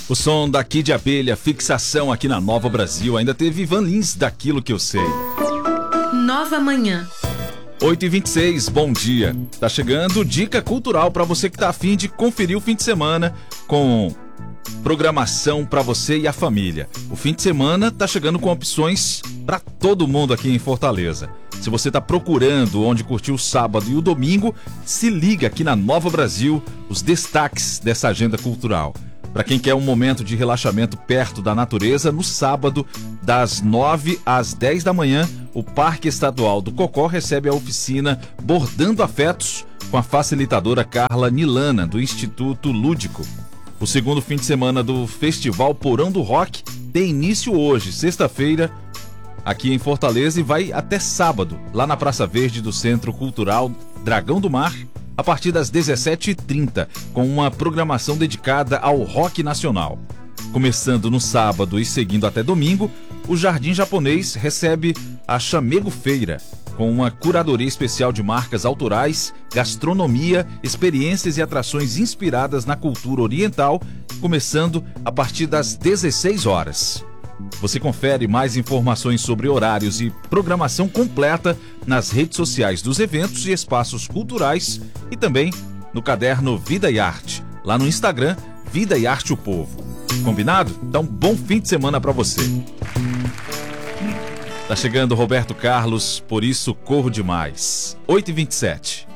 O som daqui de abelha, fixação aqui na Nova Brasil. Ainda teve Ivan Lins, Daquilo Que Eu Sei. Nova Manhã. 8h26, bom dia. Tá chegando dica cultural para você que tá a fim de conferir o fim de semana com programação para você e a família. O fim de semana tá chegando com opções para todo mundo aqui em Fortaleza. Se você tá procurando onde curtir o sábado e o domingo, se liga aqui na Nova Brasil, os destaques dessa agenda cultural. Para quem quer um momento de relaxamento perto da natureza, no sábado, das 9 às 10 da manhã, o Parque Estadual do Cocó recebe a oficina Bordando Afetos com a facilitadora Carla Nilana, do Instituto Lúdico. O segundo fim de semana do Festival Porão do Rock tem início hoje, sexta-feira, aqui em Fortaleza, e vai até sábado, lá na Praça Verde do Centro Cultural Dragão do Mar, a partir das 17h30, com uma programação dedicada ao rock nacional. Começando no sábado e seguindo até domingo, o Jardim Japonês recebe a Chamego Feira, com uma curadoria especial de marcas autorais, gastronomia, experiências e atrações inspiradas na cultura oriental, começando a partir das 16 horas. Você confere mais informações sobre horários e programação completa nas redes sociais dos eventos e espaços culturais e também no caderno Vida e Arte, lá no Instagram, Vida e Arte o Povo. Combinado? Então, bom fim de semana para você. Tá chegando Roberto Carlos, Por Isso Corro Demais. 8h27.